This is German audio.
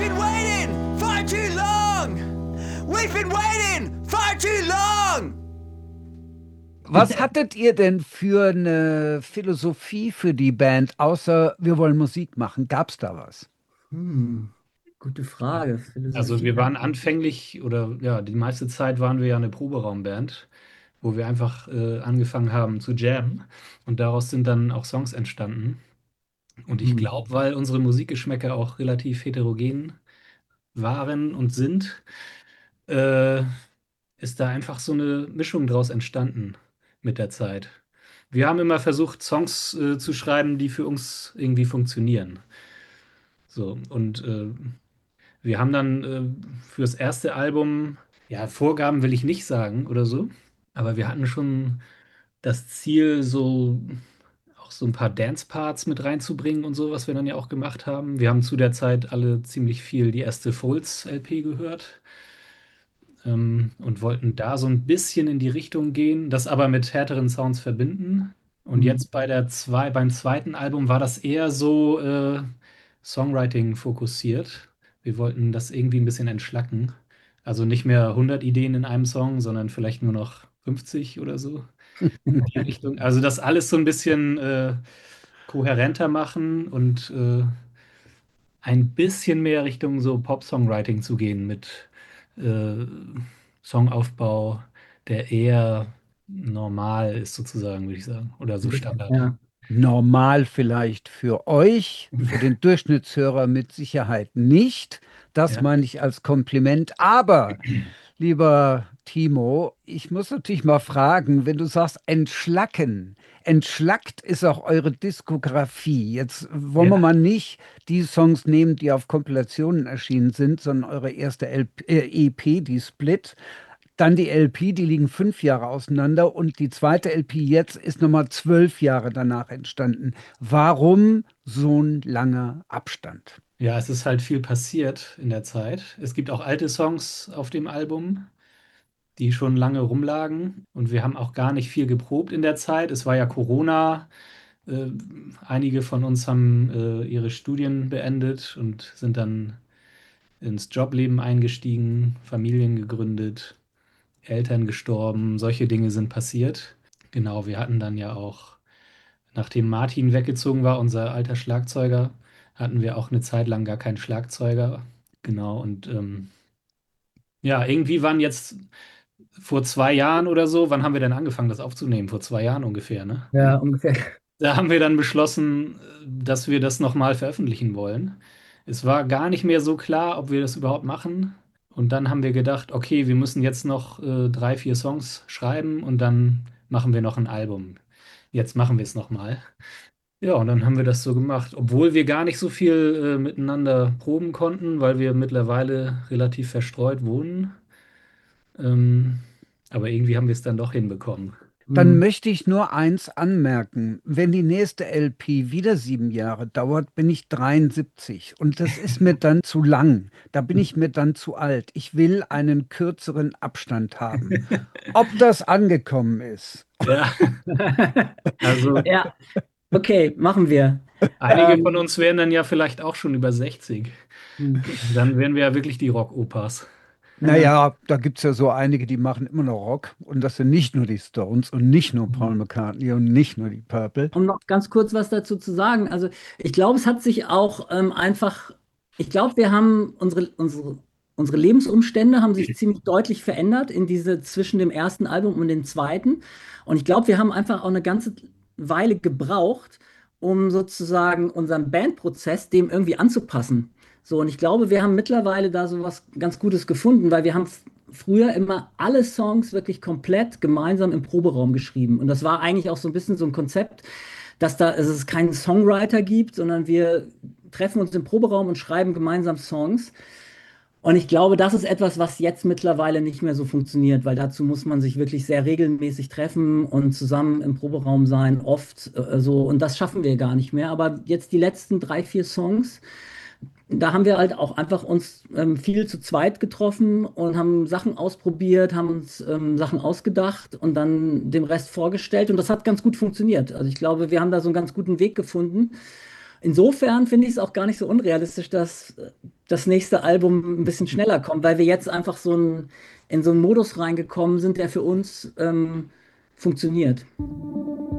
been waiting far too long. We've been waiting far too long. Was hattet ihr denn für eine Philosophie für die Band, außer wir wollen Musik machen? Gab's da was? Hm, gute Frage. Also Philosophie. wir waren anfänglich oder ja, die meiste Zeit waren wir ja eine Proberaumband, wo wir einfach angefangen haben zu jammen und daraus sind dann auch Songs entstanden. Und ich Hm. glaube, weil unsere Musikgeschmäcker auch relativ heterogen waren und sind, äh, ist da einfach so eine Mischung draus entstanden mit der Zeit. Wir haben immer versucht, Songs zu schreiben, die für uns irgendwie funktionieren. So, und wir haben dann fürs erste Album, ja, Vorgaben will ich nicht sagen oder so, aber wir hatten schon das Ziel, so auch so ein paar Dance-Parts mit reinzubringen und so, was wir dann ja auch gemacht haben. Wir haben zu der Zeit alle ziemlich viel die erste Folds-LP gehört und wollten da so ein bisschen in die Richtung gehen, das aber mit härteren Sounds verbinden. Und Hm. jetzt beim zweiten Album war das eher so Songwriting fokussiert. Wir wollten das irgendwie ein bisschen entschlacken. Also nicht mehr 100 Ideen in einem Song, sondern vielleicht nur noch 50 oder so in die Richtung. Also das alles so ein bisschen kohärenter machen und ein bisschen mehr Richtung so Pop-Songwriting zu gehen mit äh, Songaufbau, der eher normal ist sozusagen, würde ich sagen. Oder so Standard. Ja. Normal vielleicht für euch, für den Durchschnittshörer mit Sicherheit nicht. Das Ja. meine ich als Kompliment. Aber, lieber Timo, ich muss natürlich mal fragen, wenn du sagst, entschlacken, entschlackt ist auch eure Diskografie. Jetzt wollen wir Ja. mal nicht die Songs nehmen, die auf Kompilationen erschienen sind, sondern eure erste EP, die Split. Dann die LP, die liegen 5 Jahre auseinander und die zweite LP jetzt ist nochmal 12 Jahre danach entstanden. Warum so ein langer Abstand? Ja, es ist halt viel passiert in der Zeit. Es gibt auch alte Songs auf dem Album, die schon lange rumlagen. Und wir haben auch gar nicht viel geprobt in der Zeit. Es war ja Corona. Äh, Einige von uns haben ihre Studien beendet und sind dann ins Jobleben eingestiegen, Familien gegründet, Eltern gestorben. Solche Dinge sind passiert. Genau, wir hatten dann ja auch, nachdem Martin weggezogen war, unser alter Schlagzeuger, hatten wir auch eine Zeit lang gar keinen Schlagzeuger. Genau, und ja, irgendwie waren jetzt vor 2 Jahren oder so, wann haben wir denn angefangen, das aufzunehmen? Vor 2 Jahren ungefähr, ne? Ja, ungefähr. Da haben wir dann beschlossen, dass wir das nochmal veröffentlichen wollen. Es war gar nicht mehr so klar, ob wir das überhaupt machen. Und dann haben wir gedacht, okay, wir müssen jetzt noch 3, 4 Songs schreiben und dann machen wir noch ein Album. Jetzt machen wir es nochmal. Ja, und dann haben wir das so gemacht, obwohl wir gar nicht so viel miteinander proben konnten, weil wir mittlerweile relativ verstreut wohnen. Ähm, aber irgendwie haben wir es dann doch hinbekommen. Dann Hm. möchte ich nur eins anmerken. Wenn die nächste LP wieder 7 Jahre dauert, bin ich 73 und das ist mir dann zu lang. Da bin ich mir dann zu alt. Ich will einen kürzeren Abstand haben. Ob das angekommen ist? Ja, also Ja, okay, machen wir. einige von uns wären dann ja vielleicht auch schon über 60. Hm. Dann wären wir ja wirklich die Rock-Opas. Ja. Naja, da gibt es ja so einige, die machen immer noch Rock. Und das sind nicht nur die Stones und nicht nur Paul McCartney und nicht nur die Purple. Um noch ganz kurz was dazu zu sagen. Also ich glaube, es hat sich auch einfach, ich glaube, wir haben unsere Lebensumstände haben sich ziemlich deutlich verändert in diese zwischen dem ersten Album und dem zweiten. Und ich glaube, wir haben einfach auch eine ganze Weile gebraucht, um sozusagen unseren Bandprozess dem irgendwie anzupassen. So, und ich glaube, wir haben mittlerweile da so was ganz Gutes gefunden, weil wir haben früher immer alle Songs wirklich komplett gemeinsam im Proberaum geschrieben. Und das war eigentlich auch so ein bisschen so ein Konzept, dass es keinen Songwriter gibt, sondern wir treffen uns im Proberaum und schreiben gemeinsam Songs. Und ich glaube, das ist etwas, was jetzt mittlerweile nicht mehr so funktioniert, weil dazu muss man sich wirklich sehr regelmäßig treffen und zusammen im Proberaum sein, oft so. Und das schaffen wir gar nicht mehr. Aber jetzt die letzten 3, 4 Songs, da haben wir halt auch einfach uns viel zu zweit getroffen und haben Sachen ausprobiert, haben uns Sachen ausgedacht und dann dem Rest vorgestellt. Und das hat ganz gut funktioniert. Also ich glaube, wir haben da so einen ganz guten Weg gefunden, Insofern finde ich es auch gar nicht so unrealistisch, dass das nächste Album ein bisschen schneller kommt, weil wir jetzt einfach in so einen Modus reingekommen sind, der für uns funktioniert.